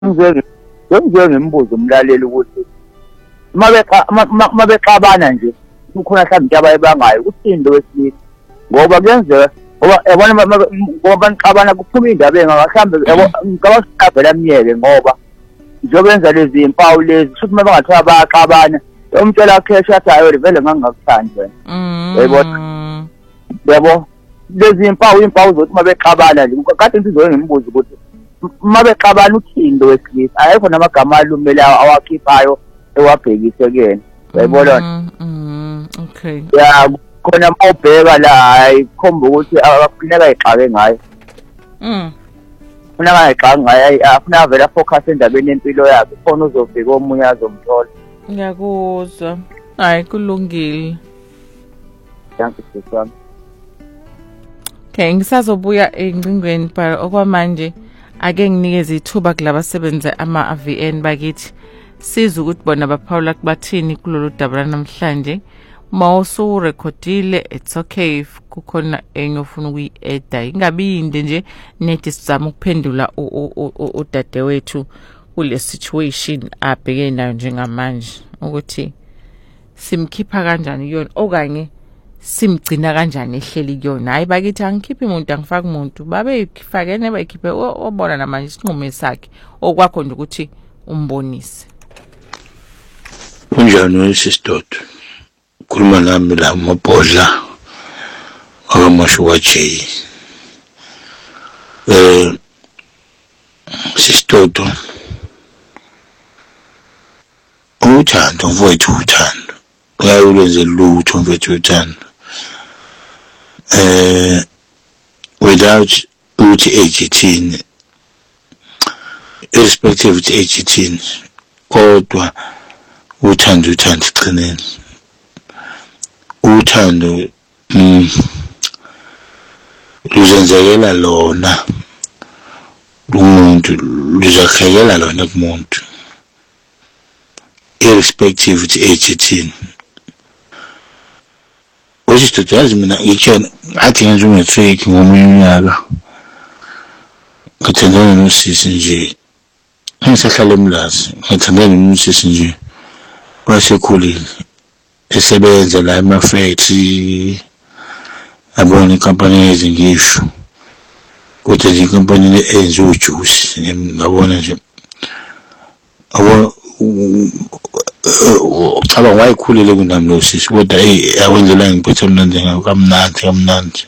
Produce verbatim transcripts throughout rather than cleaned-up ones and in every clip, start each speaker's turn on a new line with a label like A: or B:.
A: ngizwe ngizwe ngimbuza umlaleli ukuthi mabeqa mabexabana nje kukhona mhlawumbe abaye bangayo usindo wesilisa ngoba kuyenzeka ngoba yabona ngoba banixabana kuphuma indaba engakhambe ngicabanga siqabela myeke ngoba njengobenza lezi impawu lezi futhi uma bangathiwa bayaxabana umtshela khesha athi hayo vele ngangakuthandi wena yebo yebo lezi impawu impawu zokuthi mabexabana nje kade ngizoye ngimbuza ukuthi mabexabana uthindo wesilisa ayikho namagama alumele awakhiphayo ewabhekise kuyena yayibona
B: okay
A: ya khona mawubheka la ayikhomba ukuthi afuneka ayixake ngayo
B: mm
A: funeka ayixake ngayo afuna vele focus endabeni yempilo yakhe khona uzofika omunye azomthola
B: ngiyakuzwa hayi kulungile
A: thank you sir.
B: Okay ngisazobuya engcingweni but okwamanje ake nginikeze ithuba kulaba sebenza ama V N bakithi siza ukuthi bona baphawula kubathini kulolu daba namhlanje mawusu recordile it's okay if kukhona enye ofuna ukuyi-eda ingabi yinde nje nethi sizama ukuphendula udade wethu kule situation abheke nayo njengamanje ukuthi simkhipha kanjani kuyona okanye simgcina kanjani ehleli kuyona hayi bakithi angikhiphi umuntu angifaki umuntu babe ifakene bayikhiphe obona namanje isinqumo sakhe okwakho nje ukuthi umbonise
C: kunjani wesistodo khuluma nami la mabhodla akamasho wa J eh sistodo uthando mfowethu uthando uyayulenze lutho mfowethu uthando eh without uthi eighteen irrespective of eighteen kodwa uthando uthando qineni uthando mm luzenzekela lona umuntu luzakhayela lona kumuntu irrespective of eighteen wesistodo yazi mina ngitshela athi ngenza ungetfake ngomunyaka ngithandana nosisi nje ngisahlala eMlazi ngithandana nosisi nje wasekhulile esebenza la ema-factory abona icompany ezingisho kodwa nje icompany enze ujuice ngabona nje abo caba wayekhulile kunami lo sisi kodwa hey awenzela ngiphethe mnandi ngakamnandi kamnandi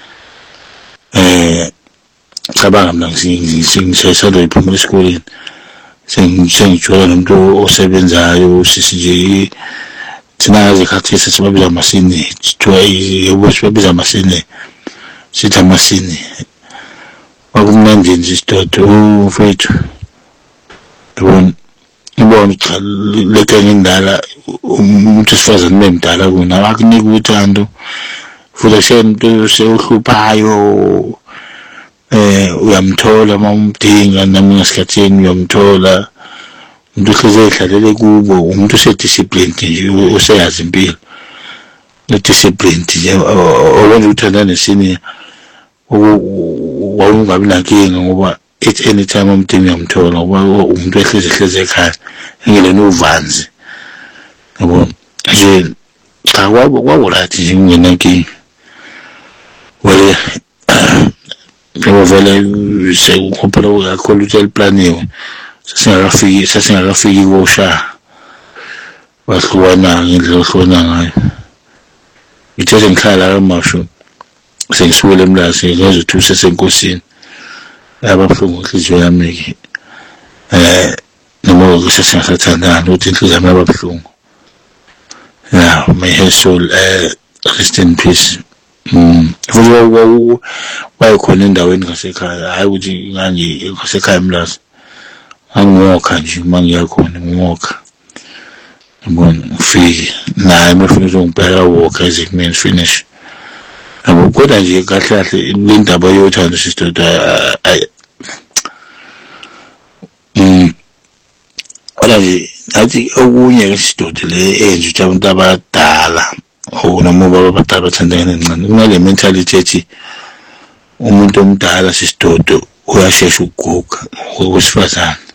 C: eh cabanga mina ngisengishayisela iphumela esikoleni sengijwayele umuntu osebenzayo sisi nje thina ezikhathisa sibabiza amasini yebo sibabiza amasini sithi amasini wakumnandi nje isidodo mfethu yebo ibona cha lekanye indala umuntu sifazane nemdala kuna akunika uthando futhi sento sewuhluphayo eh uyamthola mawumdinga nami ngasikhathini uyamthola umuntu hleze ehlalele kubo umuntu usedisciplined nje useyazi impilo disciplined nje okwenza uthanda nesini wawungabi nankinga ngoba at any time umdinga uyamthola ngoba umuntu ehleze ehleze ekhaya engilena uvanzi yabo nje cha kwakurathi nje kungenankinga wale ngoba vele sekukhophela kakhulu uthel planiwe sasingakafiki sasingakafiki kosha wahlukana ngendlela ohlona ngayo ngithethe ngikhala kamasho sengisukele eMlazi ngenza uthuse senkosini ababhlungu inhliziyo yami eh noma kusesengathandana uthi inhliziyo yami ababhlungu yeah may her soul eh rest in peace mm futhi wayekhona endaweni ngasekhaya hayi ukuthi nganje ngasekhaya eMlazi angokha nje mangiyakhona ngokha ngibona ngifike naye mafuna ukungibheka walk as it means finish abo kodwa nje kahle kahle indaba yothando sistodo mm wala nje athi okunye ke sistodo le enje ukuthi abantu abadala noma baba abadala bathandana encane kunale mentality ethi umuntu omdala sistodo uyashesha ukuguga ngokusifazana